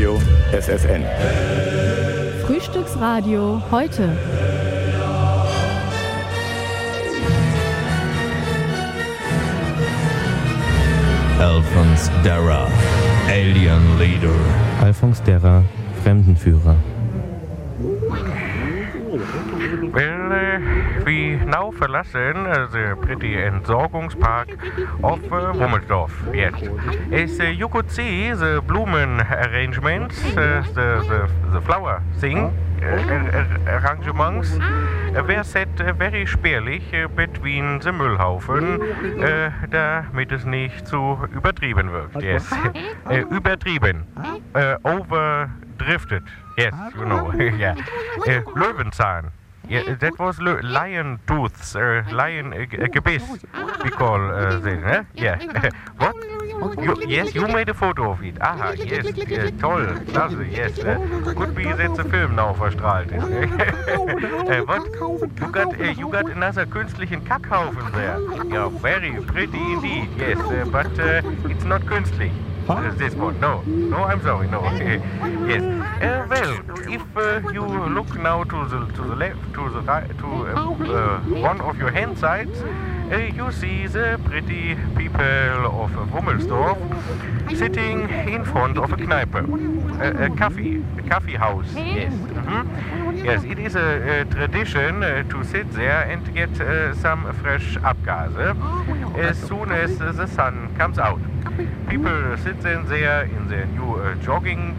Radio FFN. Frühstücksradio heute. Alphonse Darra, Alien Leader. Alphonse Darra, Fremdenführer. Well, we now verlassen the pretty Entsorgungspark of Wummelsdorf. Yes. As you could see, the Blumen arrangements, the flower thing, arrangements were set very spärlich between the Müllhaufen, damit es nicht zu übertrieben wirkt. Yes. Übertrieben. Overdrifted. Yes, you know. Yeah. Löwenzahn. Yeah, that was lion tooths, lion Gebiss, we call them, eh? Yeah. What? Yes, you made a photo of it. Aha, yes, toll, klasse, yes. Could be that's a film now verstrahlt ist. What? You got another künstlichen Kackhaufen there. Yeah, very pretty indeed, yes, but it's not künstlich. This one, no, I'm sorry, no. Yes. Well, if you look now to the left, to the right, to one of your hand sides, you see the pretty people of Wummelsdorf sitting in front of a Kneipe, a coffee house. Yes. Mm-hmm. Yes, it is a tradition to sit there and get some fresh Abgase as soon as the sun comes out. People sit then there in their new jogging